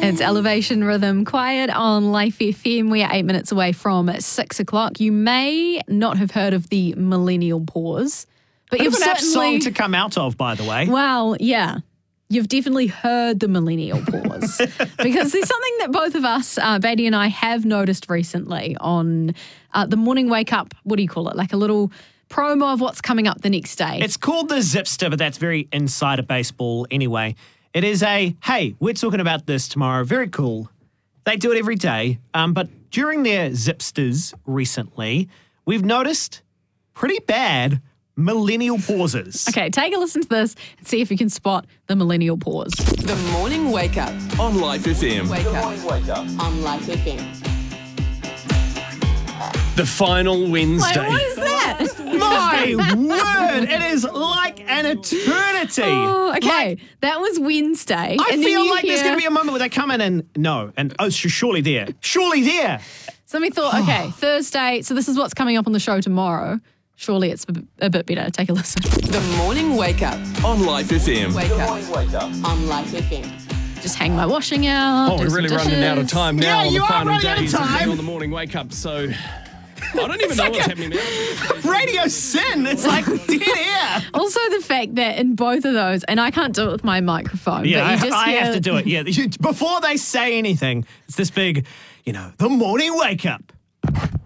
It's Elevation Rhythm Quiet on Life FM. We are 8 minutes away from 6 o'clock. You may not have heard of the millennial pause, but you've An apt certainly... song to come out of, by the way. Well, yeah. You've definitely heard the millennial pause because there's something that both of us, Beatty and I, have noticed recently on the morning wake up. What do you call it? Like a little promo of what's coming up the next day. It's called the Zipster, but that's very insider baseball anyway. It is hey, we're talking about this tomorrow. Very cool. They do it every day. But during their Zipsters recently, we've noticed pretty bad millennial pauses. Okay, take a listen to this and see if you can spot the millennial pause. The Morning Wake Up. On Life FM. Wake up. On Life FM. The final Wednesday. Like, what is that? My word, it is like an eternity. Oh, okay, that was Wednesday. I and then feel you like there's hear- going to be a moment where they come in and surely there. Surely there. So we thought, okay, Thursday, so this is what's coming up on the show tomorrow. Surely it's a bit better. Take a listen. The Morning Wake Up. On Life FM. Wake up. On Life FM. Just hang my washing out. Oh, do we're some really running out of dishes. time now Yeah, on you the are final running out of days of time. being on the morning wake up, so I don't even know what's happening now. Radio sin. It's like dead air. Also, the fact that in both of those, and I can't do it with my microphone, Yeah, but you just I hear, have to do it. Yeah, before they say anything, it's this big, the morning wake up.